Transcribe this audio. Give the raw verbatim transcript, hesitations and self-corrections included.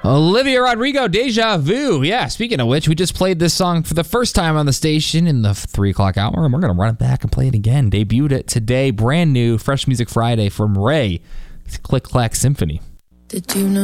Olivia Rodrigo, Deja Vu. Yeah, speaking of which, we just played this song for the first time on the station in the three o'clock hour, and we're going to run it back and play it again. Debuted it today, brand new, Fresh Music Friday from Ray. Click Clack Symphony. Did you know